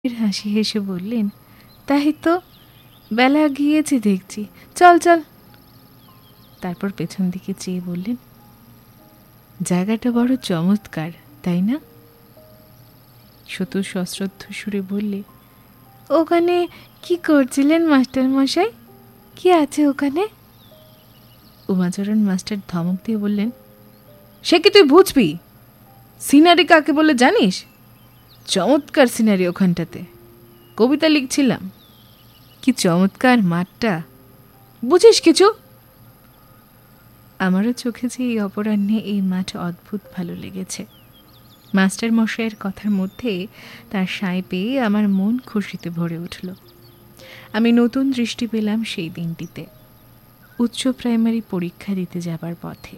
হাসি হেসে বললেন, তাই তো, বেলা গিয়েছে দেখছি, চল চল। তারপর পেছন দিকে চেয়ে বললেন, জায়গাটা বড় চমৎকার, তাই না? সতু সশ্রদ্ধ সুরে বললে, ওখানে কি করছিলেন মাস্টার মশাই? কি আছে ওখানে? উমাচরণ মাস্টার ধমক দিয়ে বললেন, সে কি তুই বুঝবি? সিনারি কাকে বলে জানিস? চমৎকার সিনারি ওখানটাতে, কবিতা লিখছিলাম। কি চমৎকার মাঠটা, বুঝিস কিছু? আমারও চোখে যে এই অপরাহ্নে এই মাঠ অদ্ভুত ভালো লেগেছে। মাস্টার মশাইয়ের কথার মধ্যে তার সায় পেয়ে আমার মন খুশিতে ভরে উঠল। আমি নতুন দৃষ্টি পেলাম সেই দিনটিতে, উচ্চ প্রাইমারি পরীক্ষা দিতে যাবার পথে।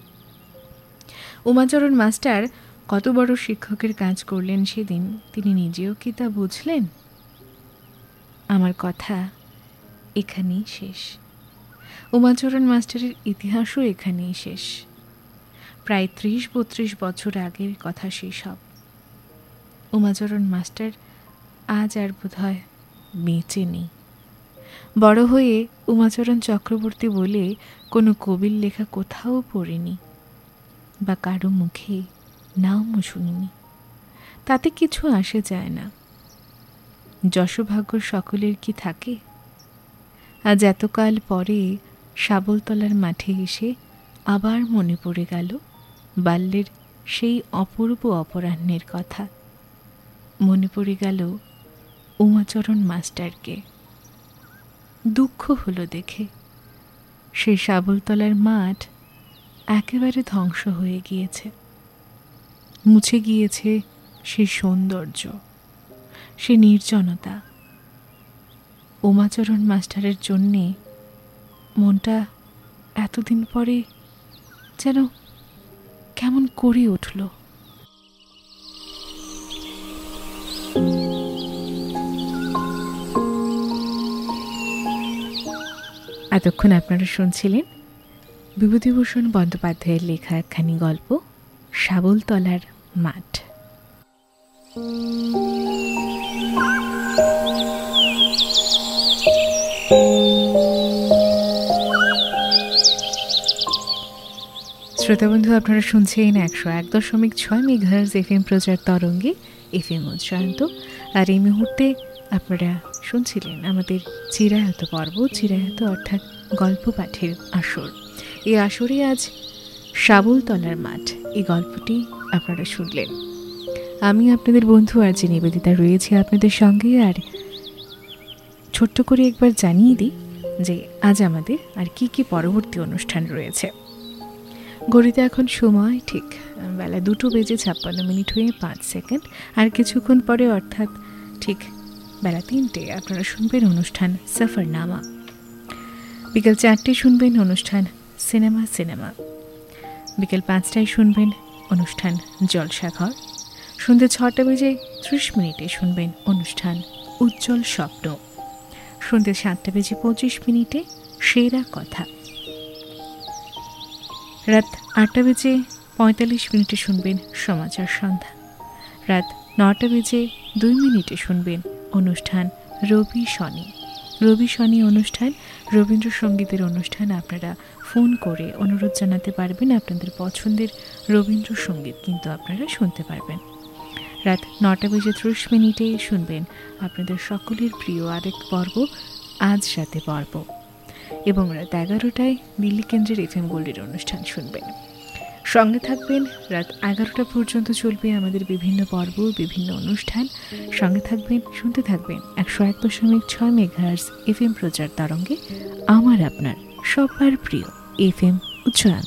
উমাচরণ মাস্টার কত বড় শিক্ষকের কাজ করলেন সেদিন, তিনি নিজেও কি তা বুঝলেন? আমার কথা এখানেই শেষ। উমাচরণ মাস্টারের ইতিহাসও এখানেই শেষ। প্রায় ৩০-৩২ বছর আগের কথা সেসব। উমাচরণ মাস্টার আজ আর বোধহয় বেঁচে নেই। বড় হয়ে উমাচরণ চক্রবর্তী বলে কোনো কবির লেখা কোথাও পড়িনি, বা কারো মুখে নামও শুনিনি। তাতে কিছু আসে যায় না। যশোভাগ্য সকলের কি থাকে? আজ এতকাল পরে শাবলতলার মাঠে এসে আবার মনে পড়ে গেল বাল্যের সেই অপূর্ব অপরাহ্নের কথা। মনে পড়ে গেল উমাচরণ মাস্টারকে। দুঃখ হলো দেখে সেই শাবলতলার মাঠ একেবারে ধ্বংস হয়ে গিয়েছে। মুছে গিয়েছে সেই সৌন্দর্য, সে নির্জনতা। উমাচরণ মাস্টারের জন্যে মনটা এতদিন পরে যেন কেমন করে উঠল। এতক্ষণ আপনারা শুনছিলেন বিভূতিভূষণ বন্দ্যোপাধ্যায়ের লেখা একখানি গল্প, শাবলতলার মাঠ। শ্রোতাবন্ধু, আপনারা শুনছেন 101.6 মেগাহার্জ এফএম প্রচার তরঙ্গে এফএম উচ্চারণ। আর এই মুহূর্তে আপনারা শুনছিলেন আমাদের চিরায়ত পর্ব। চিরায়ত অর্থাৎ গল্প পাঠের আসর। এই আসরে আজ শাবলতলার মাঠ, এই গল্পটি আপনারা শুনলেন। আমি আপনাদের বন্ধু আর যে নিবেদিতা রয়েছি আপনাদের সঙ্গে। আর ছোট্ট করে একবার জানিয়ে দিই যে আজ আমাদের আর কি কি পরবর্তী অনুষ্ঠান রয়েছে। ঘড়িতে এখন সময় ঠিক বেলা 2:56 হয়ে 5 সেকেন্ড। আর কিছুক্ষণ পরে অর্থাৎ ঠিক বেলা 3টে আপনারা শুনবেন অনুষ্ঠান সফরনামা। বিকেল 4টে শুনবেন অনুষ্ঠান সিনেমা সিনেমা। বিকেল 5টায় শুনবেন অনুষ্ঠান জলসাঘর। সন্ধ্যে 6:30 শুনবেন অনুষ্ঠান উজ্জ্বল স্বপ্ন। সন্ধ্যে 7:25 সেরা কথা। রাত 8:45 শুনবেন সমাচার সন্ধ্যা। রাত 9:02 শুনবেন অনুষ্ঠান রবি শনি। রবি শনি অনুষ্ঠান রবীন্দ্রসঙ্গীতের অনুষ্ঠান। আপনারা ফোন করে অনুরোধ জানাতে পারবেন আপনাদের পছন্দের রবীন্দ্রসঙ্গীত কিন্তু আপনারা শুনতে পারবেন। রাত 9:30 শুনবেন আপনাদের সকলের প্রিয় আরেক পর্ব, আজ রাতে পর্ব। এবং রাত 11টায় দিল্লি কেন্দ্রের এফএম গোল্ডের অনুষ্ঠান শুনবেন। সঙ্গে থাকবেন রাত 11টা পর্যন্ত চলবে আমাদের বিভিন্ন পর্ব, বিভিন্ন অনুষ্ঠান। সঙ্গে থাকবেন, শুনতে থাকবেন 101.6 মেগাহার্জ এফএম প্রচার তরঙ্গে আমার আপনার সবার প্রিয় এফএম উচ্চারণ।